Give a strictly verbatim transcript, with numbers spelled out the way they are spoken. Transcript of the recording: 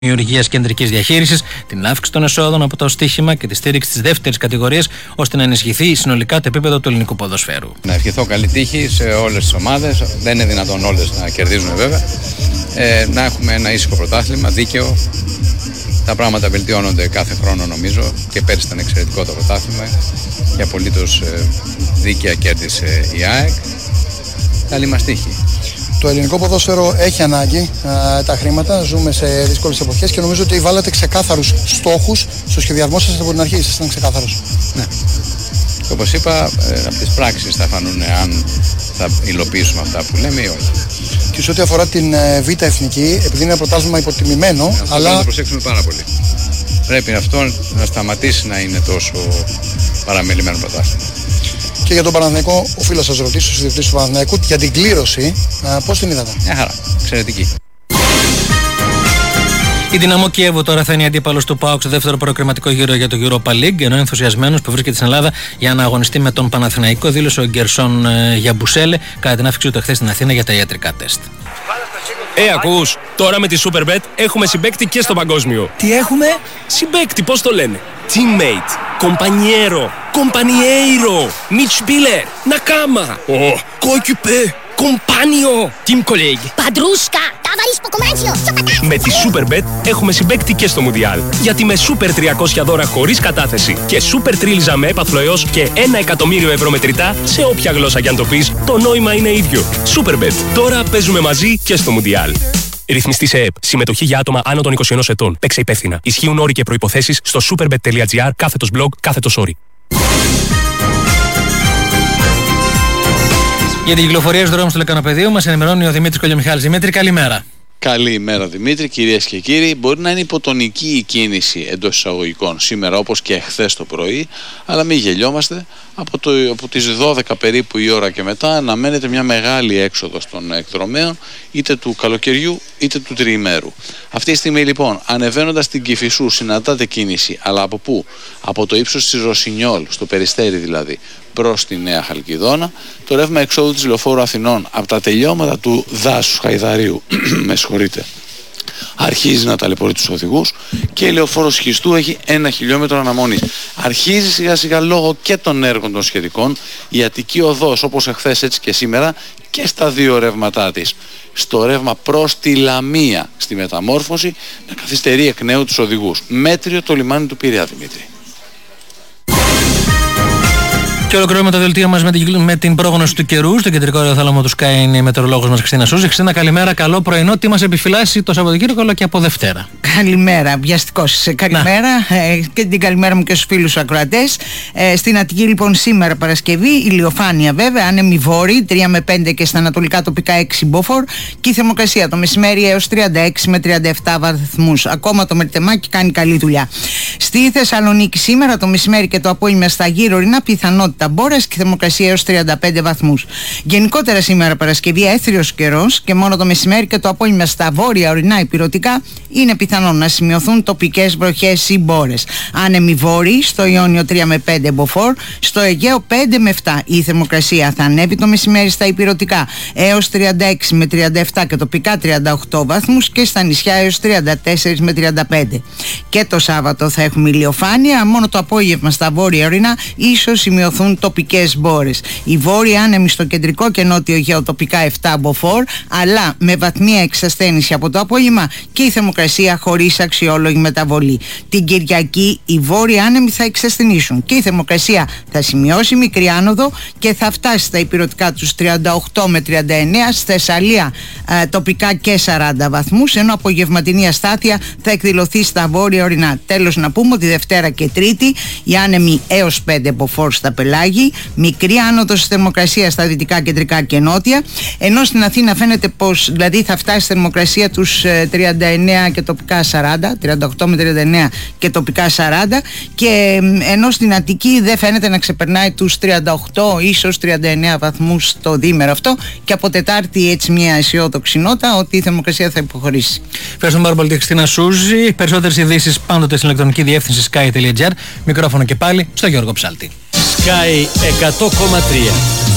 δημιουργίας κεντρικής διαχείρισης, την αύξηση των εσόδων από το στοίχημα και τη στήριξη της δεύτερης κατηγορίας, ώστε να ενισχυθεί συνολικά το επίπεδο του ελληνικού ποδοσφαίρου. Να ευχηθώ καλή τύχη σε όλες τις ομάδες. Δεν είναι δυνατόν όλες να κερδίζουν, βέβαια. Ε, να έχουμε ένα ήσυχο πρωτάθλημα, δίκαιο. Τα πράγματα βελτιώνονται κάθε χρόνο, νομίζω, και πέρυσι ήταν εξαιρετικό το πρωτάθλημα και απολύτως ε, δίκαια κέρδισε η ΑΕΚ. Καλή μας τύχη. Το ελληνικό ποδόσφαιρο έχει ανάγκη α, τα χρήματα. Ζούμε σε δύσκολες εποχές και νομίζω ότι βάλατε ξεκάθαρους στόχους στο σχεδιασμό σας από την αρχή. Ήσασταν ξεκάθαρος. Ναι. Και όπως είπα, ε, από τις πράξεις θα φανούν αν θα υλοποιήσουμε αυτά που λέμε ή όχι. Και σε ό,τι αφορά την ε, Β' Εθνική, επειδή είναι ένα πρωτάθλημα υποτιμημένο, αυτό αλλά. Θα το προσέξουμε πάρα πολύ. Πρέπει αυτό να σταματήσει να είναι τόσο παραμελημένο πρωτάθλημα. Και για τον Παναθηναϊκό, οφείλω να σας ρωτήσω, στους διευθυντές του Παναθηναϊκού, για την κλήρωση, α, πώς την είδατε? Μια χαρά, εξαιρετική. Η Δυναμό Κιέβου τώρα θα είναι αντίπαλος του ΠΑΟΚ στο δεύτερο προκριματικό γύρο για το Europa League, ενώ ενθουσιασμένος που βρίσκεται στην Ελλάδα για να αγωνιστεί με τον Παναθηναϊκό, δήλωσε ο Γκερσόν Γιαμπουσέλε κατά την άφηξή του χθες στην Αθήνα για τα ιατρικά τεστ. Ε, ακούς, τώρα με τη Superbet έχουμε συμπαίκτη και στο παγκόσμιο. Τι έχουμε? Συμπαίκτη, πώς το λένε? Teammate, compañero, compañeiro, Mitspieler, Nakama, oh, coéquipier, compagno, team colleague. Padrúshka, ταβαρίσκο κομμάτσιο, Με τη Superbet έχουμε συμπαίκτη και στο Μουντιάλ. Γιατί με Super τριακόσια δώρα χωρίς κατάθεση και Super τρίλιζα με έπαθλο έως και ένα εκατομμύριο ευρώ μετρητά, σε όποια γλώσσα κι αν το πεις, το νόημα είναι ίδιο. Superbet. Τώρα παίζουμε μαζί και στο Μουντιάλ. Ρυθμιστή σε ΕΕΠ. Συμμετοχή για άτομα άνω των είκοσι ενός ετών. Παίξε υπεύθυνα. Ισχύουν όροι και προϋποθέσεις στο superbet.gr κάθετος blog κάθετος όροι. Για την κυκλοφορία στους δρόμους του Λεκανοπεδίου μας ενημερώνει ο Δημήτρης Κολιομιχάλης. Δημήτρη, καλημέρα. Καλημέρα Δημήτρη, κυρίες και κύριοι. Μπορεί να είναι υποτονική η κίνηση εντός εισαγωγικών σήμερα, όπως και χθες το πρωί, αλλά μην γελιόμαστε. Από, το, από τις δώδεκα περίπου η ώρα και μετά αναμένεται μια μεγάλη έξοδος των εκδρομέων, είτε του καλοκαιριού είτε του τριημέρου. Αυτή τη στιγμή λοιπόν, ανεβαίνοντας την Κηφισού, συναντάτε κίνηση, αλλά από πού? Από το ύψος της Ρωσινιόλ, στο Περιστέρι δηλαδή, προς τη Νέα Χαλκιδόνα. Το ρεύμα εξόδου της Λεωφόρου Αθηνών από τα τελειώματα του δάσους Χαϊδαρίου με συγχωρείτε, αρχίζει να ταλαιπωρεί τους οδηγούς και η Λεωφόρος Χιστού έχει ένα χιλιόμετρο αναμονής. Αρχίζει σιγά σιγά λόγω και των έργων των σχετικών η Αττική Οδός, όπως εχθές έτσι και σήμερα, και στα δύο ρεύματά της. Στο ρεύμα προς τη Λαμία στη μεταμόρφωση να καθυστερεί εκ νέου τους οδηγούς. Μέτριο το λιμάνι του Πειραιά, Δημήτρη. Και ολοκληρώνουμε το δελτίο μας με την, με την πρόγνωση του καιρού. Στο κεντρικό αεροθάλαμο του Sky είναι η μετεωρολόγος μας Χριστίνα Σούζη. Χριστίνα, καλημέρα, καλό πρωινό. Τι μας επιφυλάσσει το Σαββατοκύριακο, αλλά και από Δευτέρα? Καλημέρα, βιαστικός. Καλημέρα ε, και την καλημέρα μου και στους φίλους ακροατές. Ε, στην Αττική λοιπόν σήμερα Παρασκευή, ηλιοφάνεια βέβαια, άνεμη βόρη, τρία με πέντε και στα ανατολικά τοπικά έξι μποφόρ. Και η θερμοκρασία το μεσημέρι έως τριάντα έξι με τριάντα επτά βαθμούς. Ακόμα το μερτεμάκι κάνει καλή δουλειά. Στη Θεσσαλονίκη σήμερα το μεσημέρι και το απόγευμα στα γύρω ορεινά πιθανότητα μπόρες και θερμοκρασία έως τριάντα πέντε βαθμούς. Γενικότερα σήμερα Παρασκευή έθριος καιρός και μόνο το μεσημέρι και το απόγευμα στα βόρεια ορεινά υπηρετικά είναι πιθανό να σημειωθούν τοπικές βροχές ή μπόρες. Άνεμοι βόρειοι στο Ιόνιο τρία με πέντε μποφόρ, στο Αιγαίο πέντε με επτά. Η θερμοκρασία θα ανέβει το μεσημέρι στα υπηρετικά έως τριάντα έξι με τριάντα επτά και τοπικά τριάντα οκτώ βαθμούς και στα νησιά έως τριάντα τέσσερα με τριάντα πέντε. Και το Σάββατο θα έχουμε ηλιοφάνεια, μόνο το απόγευμα στα βόρεια ορεινά ίσως σημειωθούν τοπικές μπόρες. Οι βόρειοι άνεμοι στο κεντρικό και νότιο Αιγαίο τοπικά επτά μποφόρ, αλλά με βαθμία εξασθένηση από το απόγευμα και η θερμοκρασία χωρίς αξιόλογη μεταβολή. Την Κυριακή οι βόρειοι άνεμοι θα εξασθενήσουν και η θερμοκρασία θα σημειώσει μικρή άνοδο και θα φτάσει στα υπηρετικά τους τριάντα οκτώ με τριάντα εννέα, στη Θεσσαλία ε, τοπικά και σαράντα βαθμούς, ενώ απογευματινή αστάθεια θα εκδηλωθεί στα βόρεια ορεινά. Τέλος να πούμε ότι Δευτέρα και Τρίτη οι άνεμοι έως πέντε μποφόρ στα πελάγη, μικρή άνοδος της θερμοκρασίας στα δυτικά, κεντρικά και νότια, ενώ στην Αθήνα φαίνεται πως δηλαδή θα φτάσει η θερμοκρασία τους ε, τριάντα εννέα και τοπικά σαράντα, τριάντα οκτώ με τριάντα εννέα και τοπικά σαράντα, και ε, ενώ στην Αττική δεν φαίνεται να ξεπερνάει τους τριάντα οκτώ ίσως τριάντα εννέα βαθμούς το διήμερο αυτό, και από Τετάρτη έτσι μια αισιόδοξη νότα ότι η θερμοκρασία θα υποχωρήσει. Ευχαριστούμε πάρα πολύ τη Χριστίνα Σούζη. Περισσότερες ειδήσεις πάντοτε στην ηλεκτρονική διεύθυνση sky τελεία gr. Μικρόφωνο και πάλι στο Γιώργο Ψάλτη. Sky εκατό κόμμα τρία.